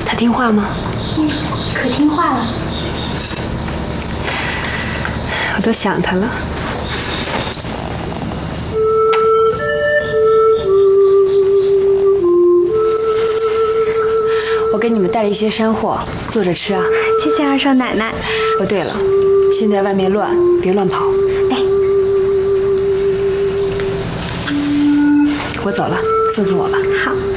他听话吗？ 可听话了。 我都想他了。我给你们带了一些山货，坐着吃啊。 谢谢二少奶奶。 哦，对了，现在外面乱，别乱跑。 哎， 我走了，送我吧。 好。